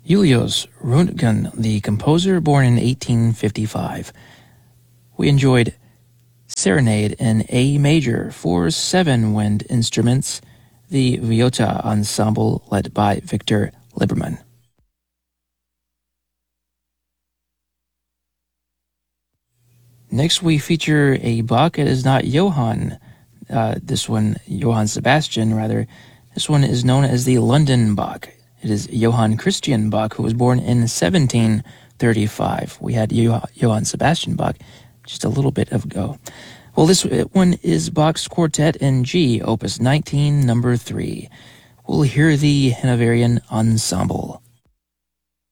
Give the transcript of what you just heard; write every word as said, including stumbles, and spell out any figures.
Julius Röntgen, the composer, born in eighteen fifty-five. We enjoyed Serenade in A major for seven wind instruments, the Viota Ensemble led by Victor Liberman. Next we feature a Bach. It is not Johann, uh, this one, Johann Sebastian rather. This one is known as the London Bach. It is Johann Christian Bach, who was born in seventeen thirty-five. We had Johann Sebastian Bach just a little bit ago. Well, this one is Bach's Quartet in G, Opus nineteen, number three. We'll hear the Hanoverian Ensemble.